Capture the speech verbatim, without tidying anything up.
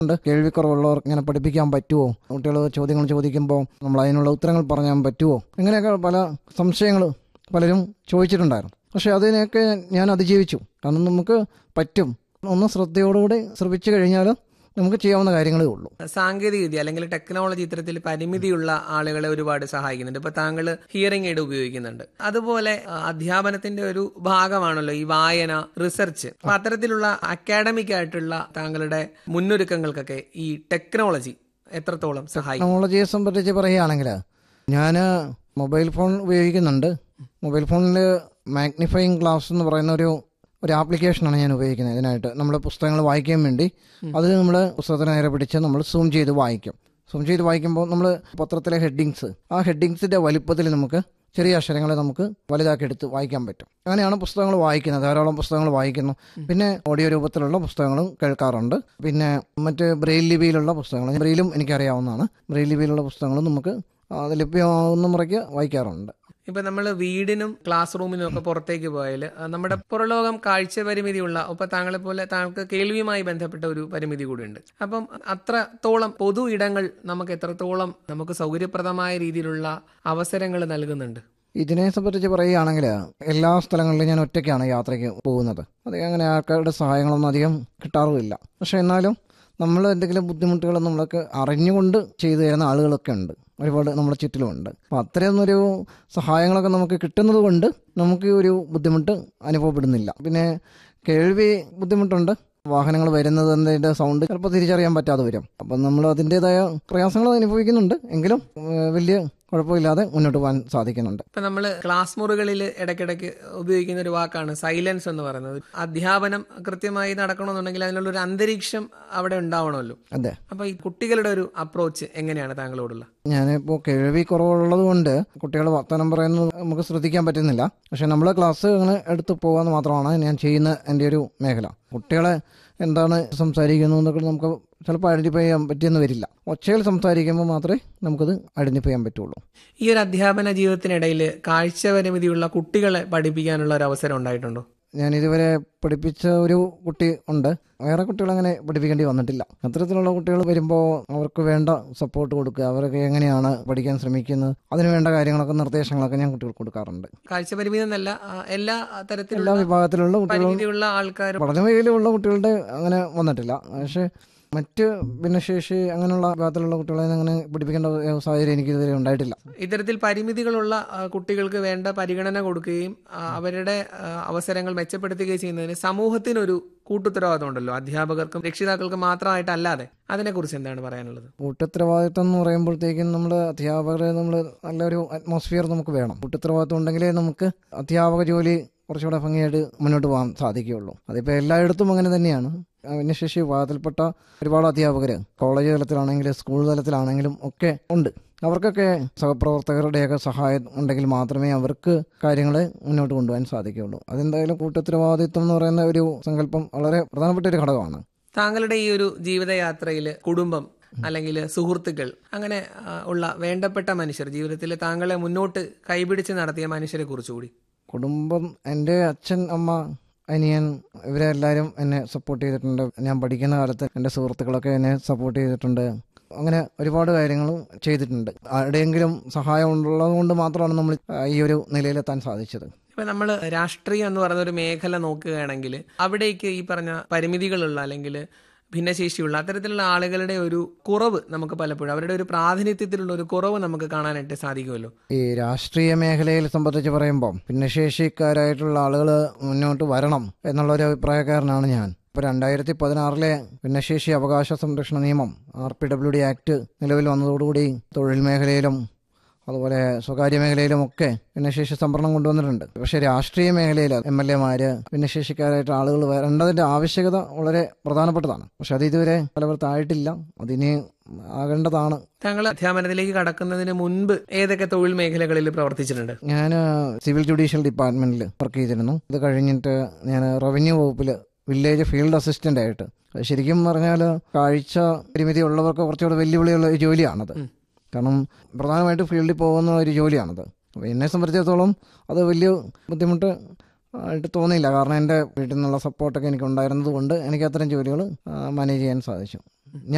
ഉണ്ട്. കേൾവിക്കുറവുള്ളവർക്ക് ഇങ്ങനെ പഠിപ്പിക്കാൻ പറ്റുമോ, കുട്ടികൾ ചോദ്യങ്ങൾ ചോദിക്കുമ്പോൾ നമ്മൾ അതിനുള്ള ഉത്തരങ്ങൾ പറയാൻ പറ്റുമോ, ഇങ്ങനെയൊക്കെ പല സംശയങ്ങൾ പലരും ചോദിച്ചിട്ടുണ്ടായിരുന്നു. പക്ഷേ അതിനെയൊക്കെ ഞാൻ അതിജീവിച്ചു. കാരണം നമുക്ക് പറ്റും, ഒന്ന് ശ്രദ്ധയോടുകൂടി ശ്രമിച്ചു കഴിഞ്ഞാൽ നമുക്ക് ചെയ്യാവുന്ന കാര്യങ്ങളേ ഉള്ളൂ. സാങ്കേതിക വിദ്യ അല്ലെങ്കിൽ ടെക്നോളജി ഇത്തരത്തിൽ പരിമിതിയുള്ള ആളുകളെ ഒരുപാട് സഹായിക്കുന്നുണ്ട്. ഇപ്പൊ താങ്കൾ ഹിയറിംഗ് എയ്ഡ് ഉപയോഗിക്കുന്നുണ്ട്. അതുപോലെ അധ്യാപനത്തിന്റെ ഒരു ഭാഗമാണല്ലോ ഈ വായന, റിസർച്ച്. അപ്പൊ അത്തരത്തിലുള്ള അക്കാഡമിക് ആയിട്ടുള്ള താങ്കളുടെ മുന്നൊരുക്കങ്ങൾക്കൊക്കെ ഈ ടെക്നോളജി എത്രത്തോളം സഹായിക്കും? ടെക്നോളജിയെ സംബന്ധിച്ച് പറയുകയാണെങ്കിൽ ഞാൻ മൊബൈൽ ഫോൺ ഉപയോഗിക്കുന്നുണ്ട്. മൊബൈൽ ഫോണിൽ മാഗ്നിഫയിങ് ഗ്ലാസ് എന്ന് പറയുന്ന ഒരു ഒരു ആപ്ലിക്കേഷനാണ് ഞാൻ ഉപയോഗിക്കുന്നത്. ഇതിനായിട്ട് നമ്മൾ പുസ്തകങ്ങൾ വായിക്കാൻ വേണ്ടി അത് നമ്മൾ പുസ്തകത്തിന് നേരെ പിടിച്ച് നമ്മൾ സൂം ചെയ്ത് വായിക്കും. സൂം ചെയ്ത് വായിക്കുമ്പോൾ നമ്മൾ പത്രത്തിലെ ഹെഡിങ്സ്, ആ ഹെഡിങ്സിൻ്റെ വലുപ്പത്തിൽ നമുക്ക് ചെറിയ അക്ഷരങ്ങളെ നമുക്ക് വലുതാക്കി എടുത്ത് വായിക്കാൻ പറ്റും. അങ്ങനെയാണ് പുസ്തകങ്ങൾ വായിക്കുന്നത്. ധാരാളം പുസ്തകങ്ങൾ വായിക്കുന്നു. പിന്നെ ഓഡിയോ രൂപത്തിലുള്ള പുസ്തകങ്ങളും കേൾക്കാറുണ്ട്. പിന്നെ മറ്റ് ബ്രെയിൽ ലിപിയിലുള്ള പുസ്തകങ്ങൾ, ബ്രെയിലും എനിക്കറിയാവുന്നതാണ്. ബ്രെയിൽ ലിപിയിലുള്ള പുസ്തകങ്ങളും നമുക്ക് അത് ലഭ്യമാകുന്ന മുറയ്ക്ക് വായിക്കാറുണ്ട്. ഇപ്പൊ നമ്മൾ വീടിനും ക്ലാസ് റൂമിനും ഒക്കെ പുറത്തേക്ക് പോയാൽ നമ്മുടെ പുറലോകം കാഴ്ച പരിമിതിയുള്ള, ഇപ്പൊ താങ്കളെ പോലെ താങ്കൾക്ക് കേൾവിയുമായി ബന്ധപ്പെട്ട ഒരു പരിമിതി കൂടിയുണ്ട്. അപ്പം അത്രത്തോളം പൊതു ഇടങ്ങൾ നമുക്ക് എത്രത്തോളം നമുക്ക് സൗകര്യപ്രദമായ രീതിയിലുള്ള അവസരങ്ങൾ നൽകുന്നുണ്ട്? ഇതിനെ സംബന്ധിച്ച് പറയുകയാണെങ്കിൽ എല്ലാ സ്ഥലങ്ങളിലും ഞാൻ ഒറ്റയ്ക്കാണ് യാത്രയ്ക്ക് പോകുന്നത്. അധികം അങ്ങനെ ആൾക്കാരുടെ സഹായങ്ങളൊന്നും അധികം കിട്ടാറുമില്ല. പക്ഷെ എന്നാലും നമ്മൾ എന്തെങ്കിലും ബുദ്ധിമുട്ടുകൾ നമ്മളൊക്കെ അറിഞ്ഞുകൊണ്ട് ചെയ്തു തരുന്ന ആളുകളൊക്കെ ഉണ്ട്, ഒരുപാട് നമ്മുടെ ചുറ്റിലുമുണ്ട്. അപ്പം അത്രയൊന്നൊരു സഹായങ്ങളൊക്കെ നമുക്ക് കിട്ടുന്നത് കൊണ്ട് നമുക്ക് ഒരു ബുദ്ധിമുട്ട് അനുഭവപ്പെടുന്നില്ല. പിന്നെ കേൾവി ബുദ്ധിമുട്ടുണ്ട്. വാഹനങ്ങൾ വരുന്നത് അതിൻ്റെ സൗണ്ട് ചിലപ്പോൾ തിരിച്ചറിയാൻ പറ്റാതെ വരും. അപ്പം നമ്മൾ അതിൻ്റെതായ പ്രയാസങ്ങൾ അനുഭവിക്കുന്നുണ്ട്. എങ്കിലും വലിയ കുഴപ്പമില്ലാതെ മുന്നോട്ട് പോകാൻ സാധിക്കുന്നുണ്ട്. ഇപ്പം നമ്മൾ ക്ലാസ് മുറികളിൽ ഇടയ്ക്കിടയ്ക്ക് ഉപയോഗിക്കുന്ന ഒരു വാക്കാണ് സൈലൻസ് എന്ന് പറയുന്നത്. അധ്യാപനം കൃത്യമായി നടക്കണമെന്നുണ്ടെങ്കിൽ അതിനുള്ളൊരു അന്തരീക്ഷം അവിടെ ഉണ്ടാവണമല്ലോ. അതെ. അപ്പോൾ ഈ കുട്ടികളുടെ ഒരു അപ്രോച്ച് എങ്ങനെയാണ് താങ്കളോടുള്ള? ഞാനിപ്പോൾ കേൾവി കുറവുള്ളത് കൊണ്ട് കുട്ടികൾ വർത്തമാനം പറയുന്നത് നമുക്ക് ശ്രദ്ധിക്കാൻ പറ്റുന്നില്ല. പക്ഷെ നമ്മൾ ക്ലാസ് അങ്ങനെ എടുത്ത് പോകാമെന്ന് മാത്രമാണ് ഞാൻ ചെയ്യുന്ന എൻ്റെ ഒരു മേഖല. കുട്ടികളെ എന്താണ് സംസാരിക്കുന്നത് എന്നൊക്കെ നമുക്ക് ചിലപ്പോൾ ഐഡൻറ്റിഫൈ ചെയ്യാൻ പറ്റിയെന്ന് വരില്ല. ഒച്ചയിൽ സംസാരിക്കുമ്പോൾ മാത്രമേ നമുക്കത് ഐഡൻറ്റിഫൈ ചെയ്യാൻ പറ്റുള്ളൂ. ഈ ഒരു അധ്യാപന ജീവിതത്തിനിടയിൽ കാഴ്ച പരിമിതിയുള്ള കുട്ടികളെ പഠിപ്പിക്കാനുള്ള ഒരു അവസരം ഉണ്ടായിട്ടുണ്ടോ? ഞാൻ ഇതുവരെ പഠിപ്പിച്ച ഒരു കുട്ടി ഉണ്ട്. വേറെ കുട്ടികളങ്ങനെ പഠിപ്പിക്കേണ്ടി വന്നിട്ടില്ല. അത്തരത്തിലുള്ള കുട്ടികൾ വരുമ്പോൾ അവർക്ക് വേണ്ട സപ്പോർട്ട് കൊടുക്കുക, അവരൊക്കെ എങ്ങനെയാണ് പഠിക്കാൻ ശ്രമിക്കുന്നത്, അതിന് വേണ്ട കാര്യങ്ങളൊക്കെ നിർദ്ദേശങ്ങളൊക്കെ ഞാൻ കുട്ടികൾക്ക് കൊടുക്കാറുണ്ട്. കാഴ്ച പരിമിതി എന്നല്ല, എല്ലാ തരത്തിലുള്ള എല്ലാ വിഭാഗത്തിലുള്ള കുട്ടികളും ആൾക്കാർ പഠന മേഖലയിലുള്ള കുട്ടികളുടെ അങ്ങനെ വന്നിട്ടില്ല. പക്ഷേ മറ്റ് ഭിന്നശേഷി അങ്ങനെയുള്ള വിഭാഗത്തിലുള്ള കുട്ടികളെ അങ്ങനെ പഠിപ്പിക്കേണ്ട സാഹചര്യം എനിക്ക് ഇതുവരെ ഉണ്ടായിട്ടില്ല. ഇത്തരത്തിൽ പരിമിതികളുള്ള കുട്ടികൾക്ക് വേണ്ട പരിഗണന കൊടുക്കുകയും അവരുടെ അവസരങ്ങൾ മെച്ചപ്പെടുത്തുകയും ചെയ്യുന്നതിന് സമൂഹത്തിനൊരു കൂട്ടുത്തരവാദിത്വം ഉണ്ടല്ലോ, അധ്യാപകർക്കും രക്ഷിതാക്കൾക്കും മാത്രമായിട്ടല്ലാതെ. അതിനെക്കുറിച്ച് എന്താണ് പറയാനുള്ളത്? കൂട്ടുത്തരവാദിത്വം എന്ന് പറയുമ്പോഴത്തേക്കും നമ്മൾ അധ്യാപകരെ നമ്മൾ നല്ലൊരു അറ്റ്മോസ്ഫിയർ നമുക്ക് വേണം. കൂട്ടുത്തരവാദിത്വം ഉണ്ടെങ്കിലേ നമുക്ക് അധ്യാപക ജോലി കുറച്ചുകൂടെ ഭംഗിയായിട്ട് മുന്നോട്ട് പോകാൻ സാധിക്കുകയുള്ളൂ. അതിപ്പോൾ എല്ലായിടത്തും അങ്ങനെ തന്നെയാണ്. ഭിന്നശേഷി വിഭാഗത്തിൽപ്പെട്ട ഒരുപാട് അധ്യാപകർ കോളേജ് തലത്തിലാണെങ്കിലും സ്കൂൾ തലത്തിലാണെങ്കിലും ഒക്കെ ഉണ്ട്. അവർക്കൊക്കെ സഹപ്രവർത്തകരുടെയൊക്കെ സഹായം ഉണ്ടെങ്കിൽ മാത്രമേ അവർക്ക് കാര്യങ്ങൾ മുന്നോട്ട് കൊണ്ടുപോകാൻ സാധിക്കുകയുള്ളൂ. അതെന്തായാലും കൂട്ടുത്തരവാദിത്വം എന്ന് പറയുന്ന ഒരു സങ്കല്പം വളരെ പ്രധാനപ്പെട്ട ഒരു ഘടകമാണ്. താങ്കളുടെ ഈ ഒരു ജീവിതയാത്രയിൽ കുടുംബം അല്ലെങ്കിൽ സുഹൃത്തുക്കൾ അങ്ങനെ ഉള്ള വേണ്ടപ്പെട്ട മനുഷ്യർ, ജീവിതത്തിൽ താങ്കളെ മുന്നോട്ട് കൈപിടിച്ച് നടത്തിയ മനുഷ്യരെ കുറിച്ചുകൂടി. കുടുംബം, എൻ്റെ അച്ഛൻ, അമ്മ, അനിയൻ, ഇവരെല്ലാവരും എന്നെ സപ്പോർട്ട് ചെയ്തിട്ടുണ്ട്. ഞാൻ പഠിക്കുന്ന കാലത്ത് എൻ്റെ സുഹൃത്തുക്കളൊക്കെ എന്നെ സപ്പോർട്ട് ചെയ്തിട്ടുണ്ട്. അങ്ങനെ ഒരുപാട് കാര്യങ്ങളും ചെയ്തിട്ടുണ്ട്. ആരുടെയെങ്കിലും സഹായം ഉള്ളത് കൊണ്ട് മാത്രമാണ് നമ്മൾ ഈ ഒരു നിലയിലെത്താൻ സാധിച്ചത്. ഇപ്പം നമ്മൾ രാഷ്ട്രീയം എന്ന് പറയുന്ന ഒരു മേഖല നോക്കുകയാണെങ്കിൽ അവിടേക്ക് ഈ പറഞ്ഞ പരിമിതികളുള്ള അല്ലെങ്കിൽ ഭിന്നശേഷിയുള്ള അത്തരത്തിലുള്ള ആളുകളുടെ ഒരു കുറവ് നമുക്ക് പലപ്പോഴും, അവരുടെ ഒരു പ്രാതിനിധ്യത്തിലുള്ള ഒരു കുറവ് നമുക്ക് കാണാനായിട്ട് സാധിക്കുമല്ലോ. ഈ രാഷ്ട്രീയ മേഖലയിൽ സംബന്ധിച്ച് പറയുമ്പോൾ ഭിന്നശേഷിക്കാരായിട്ടുള്ള ആളുകൾ മുന്നോട്ട് വരണം എന്നുള്ളൊരു അഭിപ്രായക്കാരനാണ് ഞാൻ. ഇപ്പോൾ രണ്ടായിരത്തി പതിനാറിലെ ഭിന്നശേഷി അവകാശ സംരക്ഷണ നിയമം R P W D act നിലവിൽ വന്നതോടുകൂടി തൊഴിൽ മേഖലയിലും അതുപോലെ സ്വകാര്യ മേഖലയിലുമൊക്കെ ഭിന്നശേഷി സംവരണം കൊണ്ടുവന്നിട്ടുണ്ട്. പക്ഷേ രാഷ്ട്രീയ മേഖലയിൽ എം എൽ എമാര് ഭിന്നശേഷിക്കാരായിട്ട് ആളുകൾ വരേണ്ടതിൻ്റെ ആവശ്യകത വളരെ പ്രധാനപ്പെട്ടതാണ്. പക്ഷെ അത് ഇതുവരെ ഫലവത്തായിട്ടില്ല. അതിന് ആകേണ്ടതാണ്. താങ്കൾ അധ്യാപനത്തിലേക്ക് കടക്കുന്നതിന് മുൻപ് ഏതൊക്കെ തൊഴിൽ മേഖലകളിൽ പ്രവർത്തിച്ചിട്ടുണ്ട്? ഞാൻ സിവിൽ ജുഡീഷ്യൽ ഡിപ്പാർട്ട്മെന്റിൽ വർക്ക് ചെയ്തിരുന്നു. അത് കഴിഞ്ഞിട്ട് ഞാൻ റവന്യൂ വകുപ്പിൽ വില്ലേജ് ഫീൽഡ് അസിസ്റ്റന്റ് ആയിട്ട്. ശരിക്കും പറഞ്ഞാൽ കാഴ്ച പരിമിതി ഉള്ളവർക്ക് കുറച്ചുകൂടെ വെല്ലുവിളിയുള്ള ഒരു ജോലിയാണത്. കാരണം പ്രധാനമായിട്ട് ഫീൽഡിൽ പോകുന്ന ഒരു ജോലിയാണത്. അപ്പോൾ എന്നെ സംബന്ധിച്ചിടത്തോളം അത് വലിയ ബുദ്ധിമുട്ട് ആയിട്ട് തോന്നിയില്ല. കാരണം എൻ്റെ വീട്ടിൽ നിന്നുള്ള സപ്പോർട്ടൊക്കെ എനിക്ക് ഉണ്ടായിരുന്നത് കൊണ്ട് എനിക്ക് അത്തരം ജോലികൾ മാനേജ് ചെയ്യാൻ സാധിച്ചു. ഞാൻ